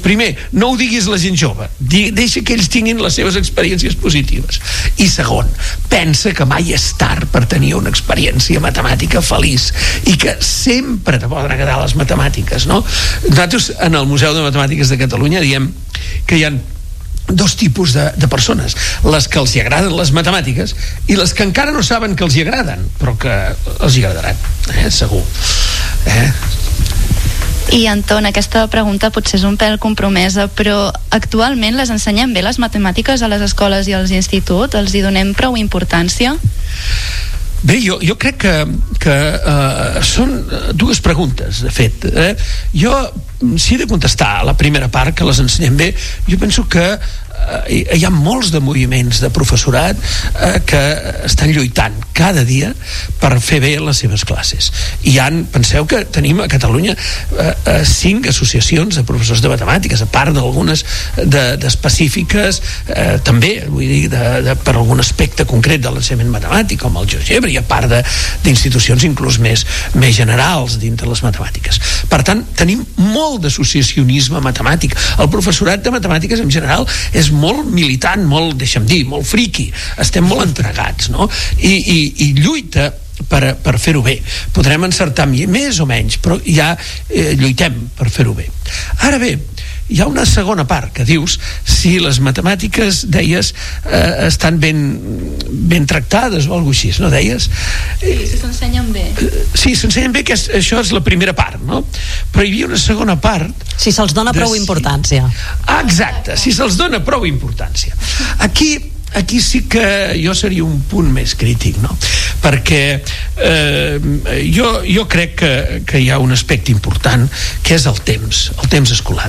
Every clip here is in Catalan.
primer, no ho diguis la gent jove, deixa que ells tinguin les seves experiències positives. I segon, pensa que mai és tard per tenir una experiència matemàtica feliç i que sempre te poden agradar les matemàtiques, no? Nosaltres en el Museu de Matemàtiques de Catalunya diem que hi ha dos tipus de persones, les que els hi agraden les matemàtiques i les que encara no saben que els hi agraden, però que els hi agradaran, segur. I Anton, aquesta pregunta potser és un pèl compromesa, però actualment les ensenyem bé les matemàtiques a les escoles i als instituts? Els hi donem prou importància? Bé, jo crec que són dues preguntes, de fet. Jo, si he de contestar a la primera part, que les ensenyem bé, jo penso que hi ha molts de moviments de professorat que estan lluitant cada dia per fer bé les seves classes. Penseu que tenim a Catalunya 5 associacions de professors de matemàtiques, a part d'algunes d'específiques també, vull dir, per algun aspecte concret de l'ensenyament matemàtic, com el GeoGebra, i a part d'institucions inclús més generals dintre les matemàtiques. Per tant, tenim molt d'associacionisme matemàtic. El professorat de matemàtiques en general és molt militant, molt, deixa'm dir, molt friqui. Estem molt entregats, no? I lluita per fer-ho bé. Podrem encertar més o menys, però ja lluitem per fer-ho bé. Ara bé, hi ha una segona part que dius si les matemàtiques, deies, estan ben tractades o alguna cosa així, no deies? Sí, s'ensenyen bé. Sí, s'ensenyen bé, que això és la primera part, no? Però hi havia una segona part... Si se'ls dona prou importància. Exacte, si se'ls dona prou importància. Aquí sí que jo seria un punt més crític, no? Perquè jo crec que hi ha un aspecte important que és el temps escolar.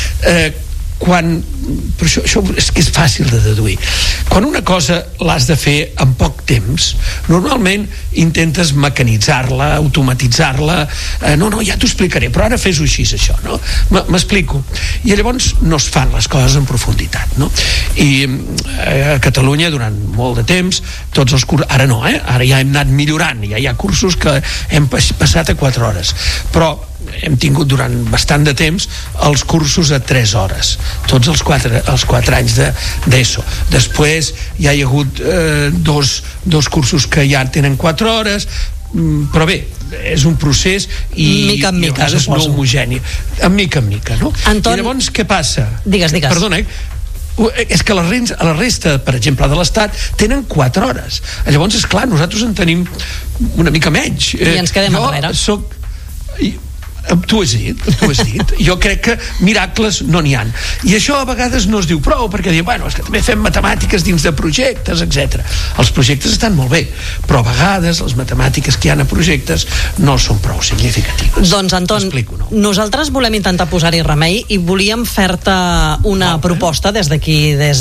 Però això és que és fàcil de deduir. Quan una cosa l'has de fer en poc temps, normalment intentes mecanitzar-la, automatitzar-la. No, ja t'ho explicaré, però ara fes-ho així, això, no? M'explico. I llavors no es fan les coses en profunditat, no? I a Catalunya durant molt de temps tots els cursos, ara no, ara ja hem anat millorant, ja hi ha cursos que hem passat a 4 hores, però hem tingut durant bastant de temps els cursos a 3 hores, tots els 4 anys d'ESO. Després ja hi ha hagut dos cursos que ja tenen 4 hores, però bé, és un procés i mica en mica, a vegades no homogènia, en mica, no? Anton... I llavors què passa? Digues. Perdona, és que a la resta, per exemple, de l'Estat tenen 4 hores. Llavors, esclar, nosaltres en tenim una mica menys. I ens quedem enrere. Tu ho has dit. Jo crec que miracles no n'hi han. I això a vegades no es diu prou, perquè diu, bueno, és que també fem matemàtiques dins de projectes, etc. Els projectes estan molt bé, però a vegades les matemàtiques que hi ha a projectes no són prou significatives. Doncs, Anton, nosaltres volem intentar posar-hi remei i volíem fer-te una proposta des d'aquí, des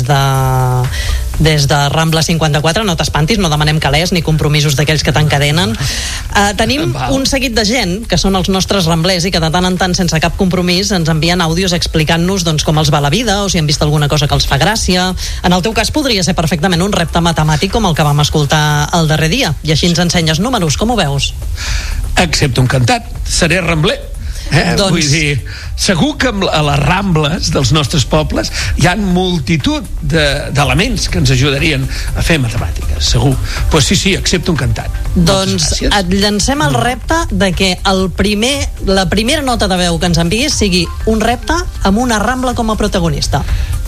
de Rambla 54. No t'espantis, no demanem calés ni compromisos d'aquells que t'encadenen. Tenim un seguit de gent que són els nostres ramblers i que de tant en tant, sense cap compromís, ens envien àudios explicant-nos com els va la vida o si han vist alguna cosa que els fa gràcia. En el teu cas podria ser perfectament un repte matemàtic com el que vam escoltar el darrer dia, i així ens ensenyes números. Com ho veus? Accepto encantat, seré rambler. Vull dir, segur que a les rambles dels nostres pobles hi ha multitud d'elements que ens ajudarien a fer matemàtiques, segur. Pues sí, accepto encantat. Doncs et llancem el repte de que la primera nota de veu que ens enviïs sigui un repte amb una rambla com a protagonista.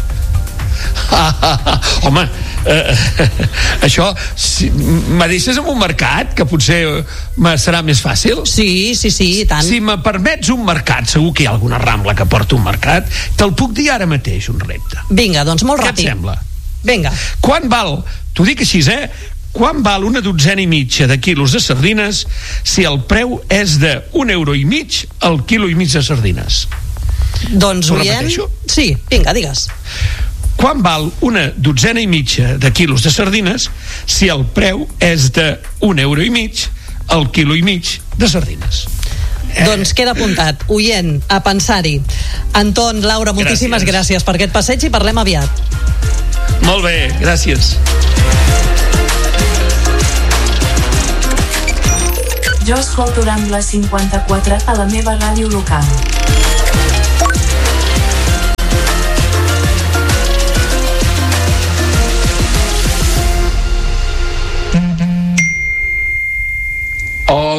Home, això me deixes en un mercat que potser serà més fàcil? Sí, i tant. Si me permets un mercat, segur que hi ha alguna rambla que porta un mercat, te'l puc dir ara mateix, un repte. Vinga, doncs molt ràpid. Què et sembla? Vinga. Quan val, t'ho dic així, quan val una dotzena i mitja de quilos de sardines si el preu és de €1,5 el quilo i mig de sardines? Doncs, oient... Sí, vinga, digues. Quan val una dotzena i mitja de quilos de sardines si el preu és de €1,5 el quilo i mig de sardines? Doncs queda apuntat. Oient, a pensar-hi. Anton, Laura, moltíssimes gràcies per aquest passeig i parlem aviat. Molt bé, gràcies. Jo escolto Rambla 54 a la meva ràdio local.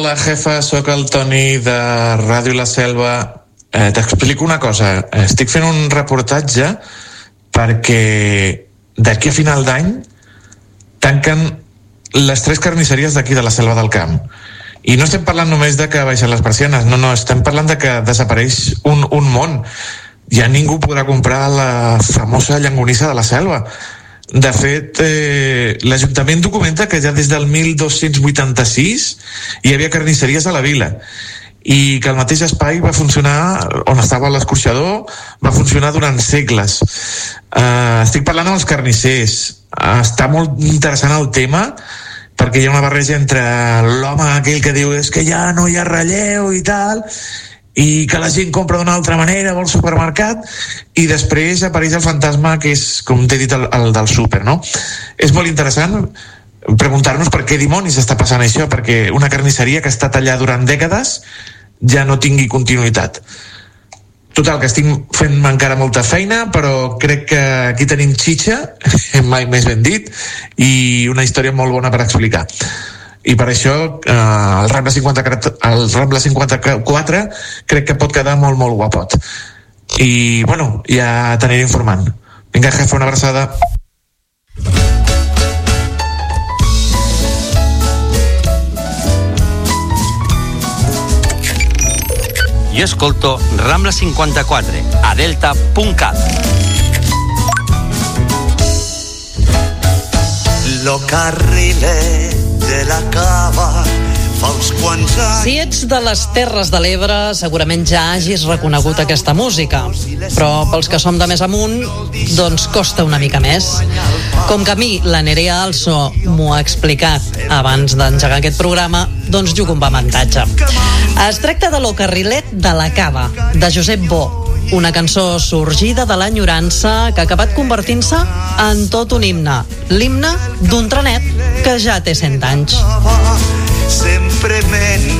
Hola, jefa, sóc el Toni de Ràdio La Selva. T'explico una cosa. Estic fent un reportatge perquè d'aquí a final d'any tanquen les 3 carnisseries d'aquí de la Selva del Camp. I no estem parlant només de que baixen les persianes, no, estem parlant de que desapareix un món. Ja ningú podrà comprar la famosa llonganissa de la Selva. De fet, l'Ajuntament documenta que ja des del 1286 hi havia carnisseries a la vila i que el mateix espai va funcionar, on estava l'escorxador, va funcionar durant segles. Estic parlant amb els carnissers. Està molt interessant el tema perquè hi ha una barreja entre l'home aquell que diu és que ja no hi ha relleu i tal, i que la gent compra d'una altra manera, vol supermercat, i després apareix el fantasma que és, com t'he dit, el del súper, no? És molt interessant preguntar-nos per què dimonis està passant això, perquè una carnisseria que ha estat allà durant dècades ja no tingui continuïtat. Total, que estic fent encara molta feina, però crec que aquí tenim xitxa, mai més ben dit, i una història molt bona per explicar. I per això el Rambla 54 crec que pot quedar molt, molt guapot. I, bueno, ja t'aniré informant. Vinga, jefe, una abraçada. Jo escolto Rambla 54 a delta.cat. Lo carrilet de la cava fa uns quants anys. Si ets de les Terres de l'Ebre, segurament ja hagis reconegut aquesta música, però pels que som de més amunt, doncs costa una mica més. Com que a mi la Nerea Also m'ho ha explicat abans d'engegar aquest programa, doncs jugo amb avantatge. Es tracta de Lo carrilet de la cava, de Josep Bo, una cançó sorgida de l'enyorança que ha acabat convertint-se en tot un himne, l'himne d'un trenet que ja té 100 anys. Sempre me'n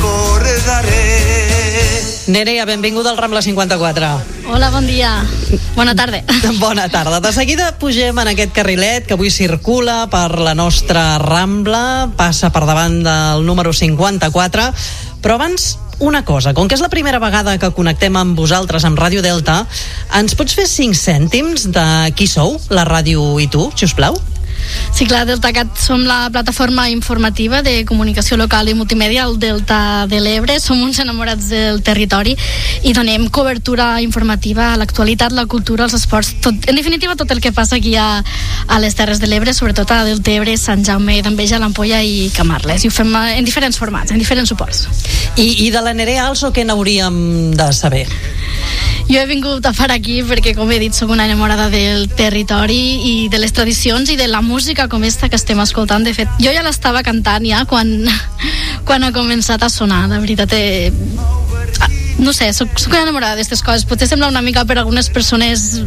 recordaré. Nerea, benvinguda al Rambla 54. Hola, bon dia. Bona tarda. Bona tarda. De seguida pugem en aquest carrilet que avui circula per la nostra Rambla, passa per davant del número 54, però abans una cosa, com que és la primera vegada que connectem amb vosaltres amb Ràdio Delta, ens pots fer 5 cèntims de qui sou, la ràdio i tu, si us plau? Sí, clar, DeltaCat som la plataforma informativa de comunicació local i multimèdia al Delta de l'Ebre. Som uns enamorats del territori i donem cobertura informativa a l'actualitat, la cultura, els esports, en definitiva tot el que passa aquí a les Terres de l'Ebre, sobretot a Delta Ebre, Sant Jaume d'Enveja, l'Ampolla i Camarles. I ho fem en diferents formats, en diferents suports. I de la Nerea Also què n'hauríem de saber? Jo he vingut a far aquí perquè, com he dit, soc una enamorada del territori i de les tradicions i de la música com esta que estem escoltant. De fet, jo ja l'estava cantant ja quan ha començat a sonar. De veritat, no sé, soc una enamorada d'aquestes coses. Potser sembla una mica per algunes persones,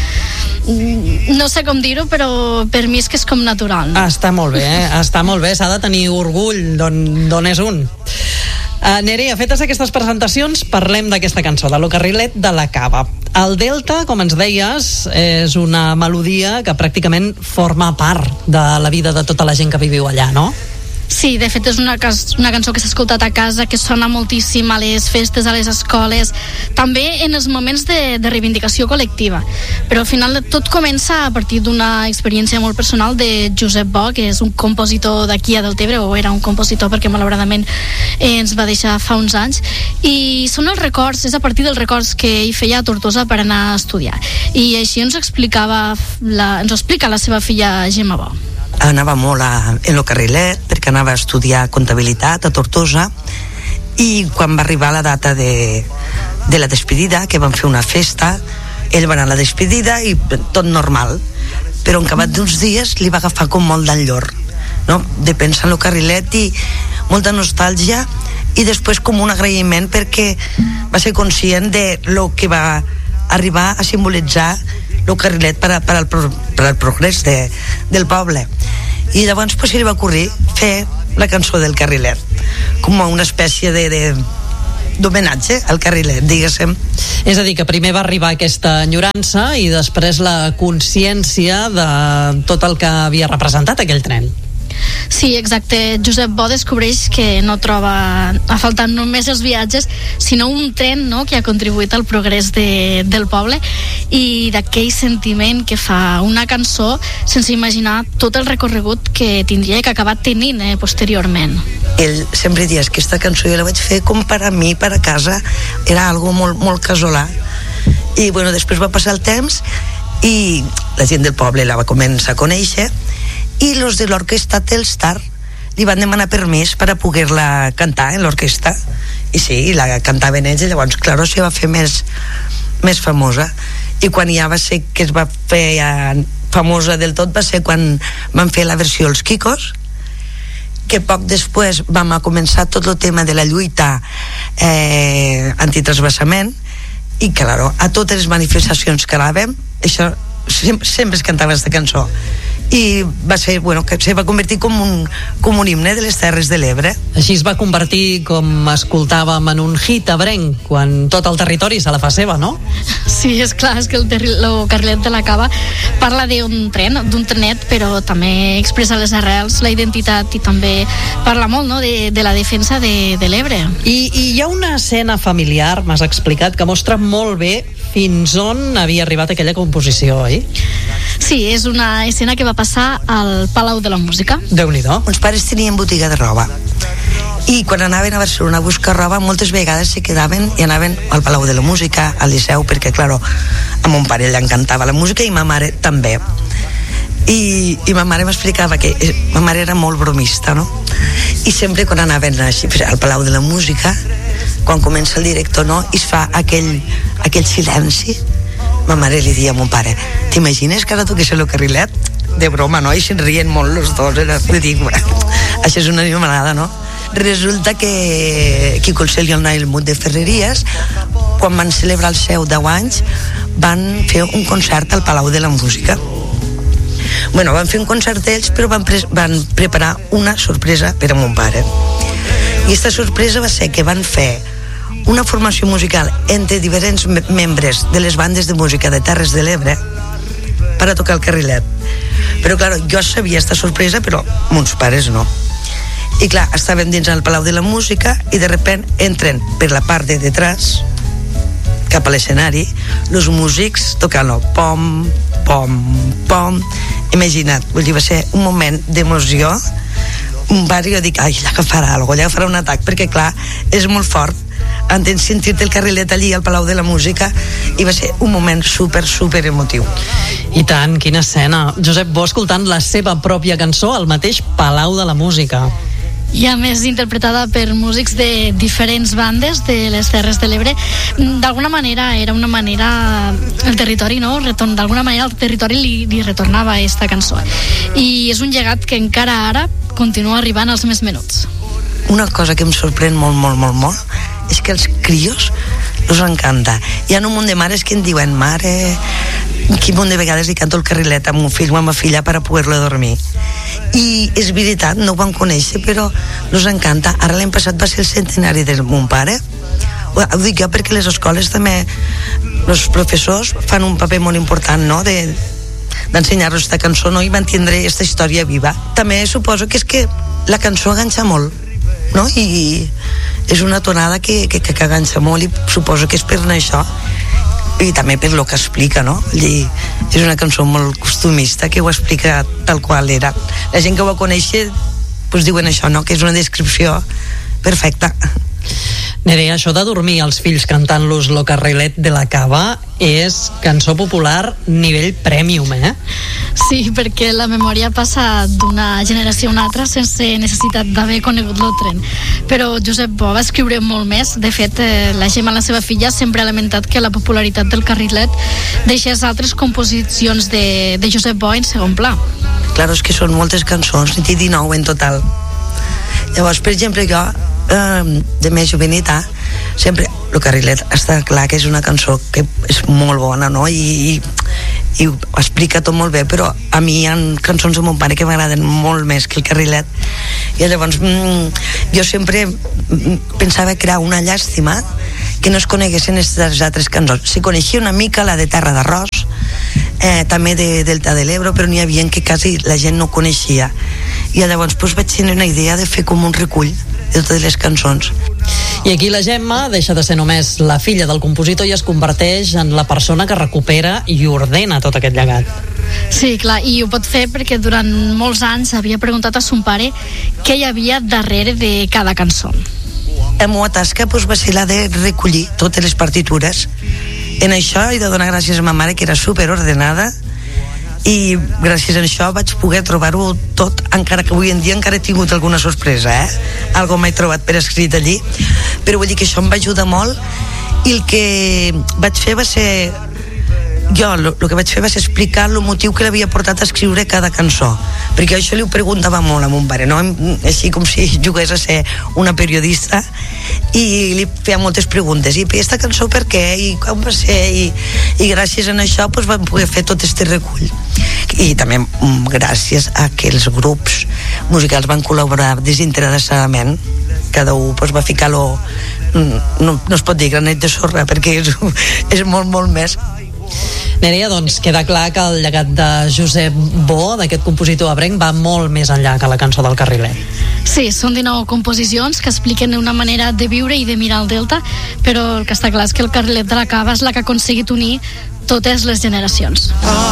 no sé com dir-ho, però per mi és que és com natural, no? Està molt bé, està molt bé. S'ha de tenir orgull d'on és un. Nerea, fetes aquestes presentacions, parlem d'aquesta cançó, de Lo carrilet de la cava. El Delta, com ens deies, és una melodia que pràcticament forma part de la vida de tota la gent que viviu allà, no? Sí, de fet és una cançó que s'ha escoltat a casa, que sona moltíssim a les festes, a les escoles, també en els moments de reivindicació col·lectiva. Però al final tot comença a partir d'una experiència molt personal de Josep Bo, que és un compositor d'aquí a Deltebre, o era un compositor perquè malauradament ens va deixar fa uns anys, i són els records, és a partir dels records que ell feia a Tortosa per anar a estudiar. I així ens ho explica la seva filla Gemma Bo. Anava molt en Lo carrilet perquè anava a estudiar comptabilitat a Tortosa, i quan va arribar la data de la despedida, que van fer una festa, ell va anar a la despedida i tot normal, però en acabat d'uns dies li va agafar com molt d'enllor, no? De pensar en Lo carrilet i molta nostàlgia, i després com un agraïment perquè va ser conscient de lo que va arribar a simbolitzar Lo carrilet per al progrés del poble. I llavors se li va ocorrir fer la cançó del carrilet com una espècie d'homenatge al carrilet, diguéssim. És a dir, que primer va arribar aquesta enyorança i després la consciència de tot el que havia representat aquell tren. Sí, exacte. Josep Bo descobreix que no troba a faltar només els viatges, sinó un tren, no?, que ha contribuït al progrés del poble, i d'aquell sentiment que fa una cançó sense imaginar tot el recorregut que tindria i que ha acabat tenint posteriorment. Ell sempre dius que aquesta cançó jo la vaig fer com per a mi, per a casa, era algo molt, molt casolà. I bueno, després va passar el temps i la gent del poble la va començar a conèixer, i els de l'orquestra Telstar li van demanar permís per a poder-la cantar en l'orquestra, i sí, la cantaven ells, i llavors, clar, se va fer més famosa. I quan ja va ser que es va fer famosa del tot va ser quan van fer la versió Els Quicos, que poc després vam a començar tot el tema de la lluita antitransvasament, i claro, a totes les manifestacions que anàvem, això sempre es cantava aquesta cançó, i va ser, bueno, que se va convertir com un himne de les Terres de l'Ebre. Així es va convertir, com escoltàvem, en un hit ebrenc, quan tot el territori se la fa seva, no? Sí, és clar, és que el carrilet de la Cava parla d'un tren, d'un trenet, però també expressa les arrels, la identitat, i també parla molt, no?, de la defensa de l'Ebre. I hi ha una escena familiar, m'has explicat, que mostra molt bé fins on havia arribat aquella composició, oi? Sí, és una escena que va passar al Palau de la Música. Déu-n'hi-do. Uns pares tenien botiga de roba, i quan anaven a Barcelona a buscar roba moltes vegades se quedaven i anaven al Palau de la Música, al Liceu, perquè claro, a mon pare li encantava la música i ma mare també, i ma mare m'explicava que ma mare era molt bromista, no? I sempre quan anaven al Palau de la Música, quan comença el director, no?, i es fa aquell silenci, ma mare li dia a mon pare: t'imagines que ara toqués el carrilet? De broma, no? I se'n rien molt els dos, li dic, això és una animalada, no? Resulta que Quico el Cel i el Noel Mut de Ferreries, quan van celebrar els seus 10 anys, van fer un concert al Palau de la Música. Bueno, van fer un concert ells, però van preparar una sorpresa per a mon pare. I aquesta sorpresa va ser que van fer una formació musical entre diferents membres de les bandes de música de Terres de l'Ebre per a tocar el carrilet. Però, clar, jo sabia aquesta sorpresa, però mons pares no. I, clar, estàvem dins del Palau de la Música i, de repent, entren per la part de detrás, cap a l'escenari, els músics tocant-lo pom, pom, pom. Imagina't, vull dir, va ser un moment d'emoció. Un bar, jo dic, ai, allà agafarà alguna cosa, allà agafarà un atac, perquè, clar, és molt fort entens sentir-te el carrilet allí al Palau de la Música, i va ser un moment super emotiu. I tant, quina escena. Josep Bo escoltant la seva pròpia cançó al mateix Palau de la Música. I a més interpretada per músics de diferents bandes de les Terres de l'Ebre. D'alguna manera era una manera, el territori, no? D'alguna manera el territori li retornava aquesta cançó, i és un llegat que encara ara continua arribant als més menuts. Una cosa que em sorprèn molt és que els crios els encanta. Hi ha un munt de mares que em diuen: mare, quin munt de vegades li canto el carrilet a mon fill o a ma filla per a poder-lo dormir. I és veritat, no ho van conèixer, però els encanta. Ara l'any passat va ser el centenari de mon pare. Ho dic jo perquè les escoles també, els professors fan un paper molt important, no?, d'ensenyar-los aquesta cançó, no?, i mantindre aquesta història viva. També suposo que és que la cançó enganxa molt, no?, i és una tonada que enganxa molt, i suposo que és per això, i també per lo que explica, no? I és una cançó molt costumista que ho explica tal qual era. La gent que ho va conèixer doncs diuen això, no?, que és una descripció perfecta. Nerea, això de dormir els fills cantant-los Lo Carrilet de la Cava és cançó popular nivell premium, eh? Sí, perquè la memòria passa d'una generació a una altra sense necessitat d'haver conegut el tren. Però Josep Bo va escriure molt més. De fet, la Gemma, la seva filla, sempre ha lamentat que la popularitat del carrilet deixés altres composicions de Josep Bo en segon pla. Clar, és que són moltes cançons, n'hi ha 19 en total. Llavors, per exemple, jo de més jovenitat sempre, el carrilet està clar que és una cançó que és molt bona, no? I ho explica tot molt bé, però a mi hi ha cançons de mon pare que m'agraden molt més que el carrilet, i llavors jo sempre pensava que era una llàstima que no es coneguessin aquestes altres cançons. Se coneixia una mica la de Terra d'Arròs, també de Delta de l'Ebre, però n'hi havia que quasi la gent no coneixia, i llavors doncs, vaig tenir una idea de fer com un recull de totes les cançons. I aquí la Gemma deixa de ser només la filla del compositor i es converteix en la persona que recupera i ordena tot aquest llegat. Sí, clar, i ho pot fer perquè durant molts anys havia preguntat a son pare què hi havia darrere de cada cançó. La meva tasca doncs, va ser la de recollir totes les partitures. En això he de donar gràcies a ma mare, que era superordenada, i gràcies a això vaig poder trobar-ho tot, encara que avui en dia encara he tingut alguna sorpresa, algo m'he trobat per escrit allí, però vull dir que això em va ajudar molt, i el que vaig fer va ser el que vaig fer va ser explicar el motiu que l'havia portat a escriure cada cançó, perquè això li ho preguntava molt a mon pare, no? Així com si jugués a ser una periodista, i li feia moltes preguntes, i aquesta cançó per què, i com va ser, i gràcies a això doncs, vam poder fer tot este recull, i també gràcies a que els grups musicals van col·laborar desinteressadament, cada un doncs, va ficar no es pot dir granet de sorra, perquè és molt, molt més. Nerea, doncs queda clar que el llegat de Josep Bo, d'aquest compositor ebrenc, va molt més enllà que la cançó del Carrilet. Sí, són 19 composicions que expliquen una manera de viure i de mirar el Delta, però el que està clar és que el Carrilet de la Cava és la que ha aconseguit unir totes les generacions.